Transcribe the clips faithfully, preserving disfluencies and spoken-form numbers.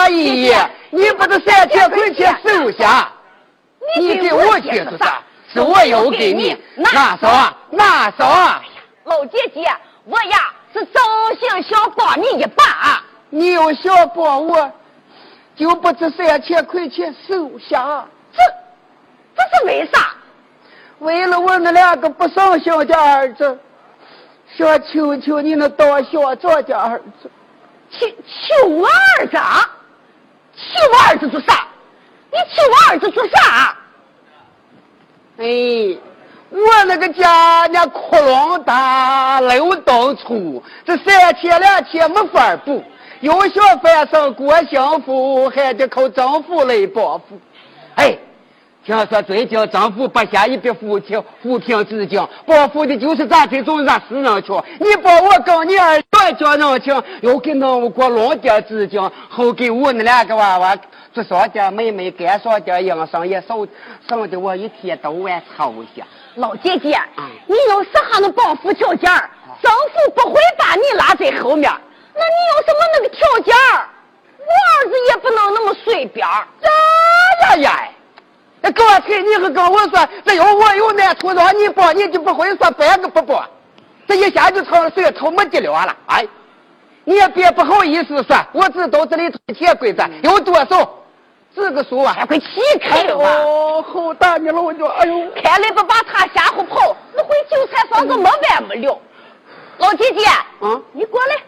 大姨，你不是三千块钱收下？你给我去是啥？是我有给你，那啥那啥。 老姐姐，我呀是真心想帮你一把。 你要想帮我，就不止三千块钱收下。 这这是为啥？ 为了我那两个不上小的儿子，想求求你那当校长的儿子。 求求我儿子啊？求我儿子做啥？你求我儿子做啥？ 哎，我那个家那窟窿大，漏洞粗，这三千两千没法补，又想翻上过幸福，还得靠政府来帮扶。哎，听说最近政府不下一笔扶贫扶贫资金，帮扶的就是咱这种让死人穷。你帮我跟你儿子讲人情，又给弄过弄点资金，后给我那两个娃娃做上点妹妹，干上点营生也省省得我一天到晚操心。 老姐姐，嗯、你要是还能帮扶条件，政府不会把你拉在后面。那你有什么那个条件？我儿子也不能那么随便。呀呀呀！刚才你和跟我说，这有我有难处，让你帮你就不会说半个不帮，这一下就成了水头没得了了。哎，你也别不好意思说，我知道这里头潜规则有多少。这个书啊， 还快起开了吧？ 哦，好大你老就哎呦， 开了不把他吓唬跑，那回韭菜房子没完没了。老姐姐， 嗯， 你过来，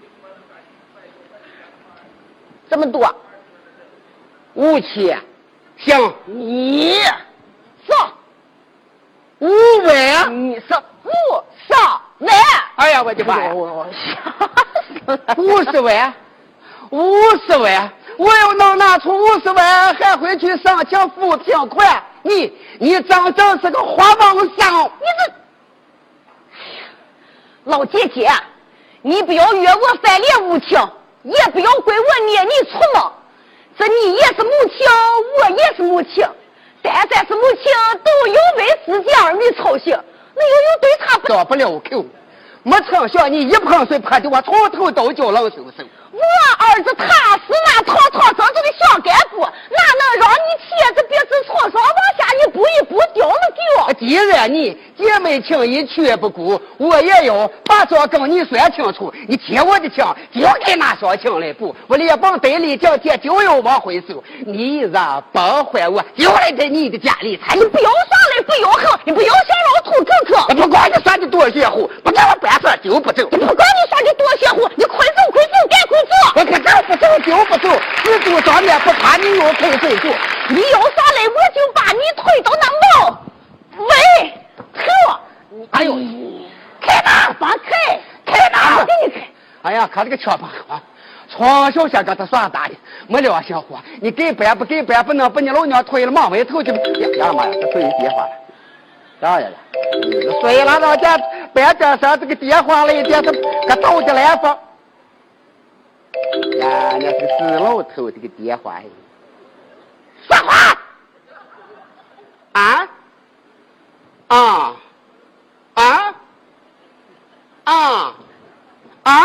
这么多， 五千，行， 你上五万， 你上五上万， 哎呀，我的妈呀，五十万，五十万。我要能拿出五十万，还会去上交扶贫款。你你真正是个花王生！你这， 老姐姐，你不要约我翻脸无情，也不要怪我捏你出毛。这你也是母亲，我也是母亲，但凡是母亲都有为自己儿女操心，那又有对他不到不了口。没成想你一盆水泼的我从头到脚冷飕飕。 我儿子他是那堂堂正正的小干部，哪能让你贴着鼻子朝上往下一步一步掉了掉？ 既然你姐妹情谊却不顾，我也要把这跟你说清楚。你贴我的情，就该拿上情来补。我连帮带里交钱就要往回收。你让帮坏我，就来在你的家里才。 你不要耍赖，不要横，你不要像老土哥哥。 我不管你耍的多邪乎，不叫我办事就不走。 你不管你耍的多邪乎，你快走快走，赶快走。 我可真不走就不走，自助上面不怕你又推水住。 你要耍赖，我就把你推到那毛。喂，特， 哎呦， 开门，把开， 开门， 我给你开。 哎呀，看这个缺巴啊！从小先跟他耍大的，没良心活。你给办不给办，不能把你老娘推了往外头去。呀妈呀，这对电话了。呀呀呀！睡了，老家办点事，这个电话了一点，这个头的来风。呀，那是死老头这个电话。说话！啊？啊？啊？啊？啊？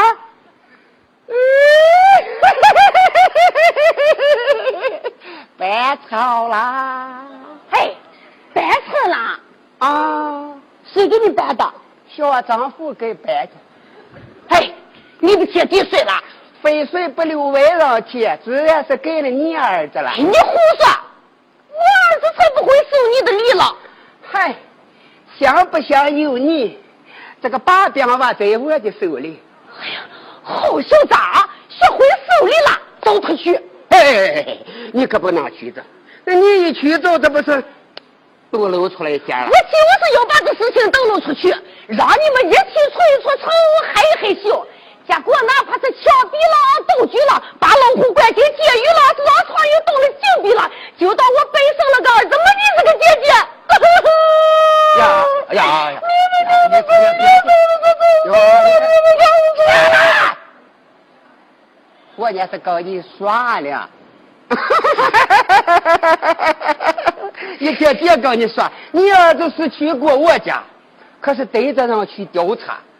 白吵啦！ 嘿，白成了啊！ 谁给你办的？ 小丈夫给办的。 嘿，你不贴地税了？ 肥水不流外人田，自然是给了你儿子了。 你胡说！我儿子才不会收你的礼了。 嗨，想不想有你？这个把柄吧在我的手里。 哎呀，好小子啊，学会收礼了，走出去！ 嘿，你可不能去走，那你一去走，这不是都露出来一下了？ 我就是要把这事情抖露出去，让你们一起搓一搓手，害一害羞。结果哪怕是枪毙了、斗举了，把老虎关进监狱了，让苍蝇动了禁闭了，就当我背生了个儿子，没你这个姐姐。 呀呀呀！我也是跟你耍了，一天天跟你说，你儿子是去过我家，可是逮着人去调查，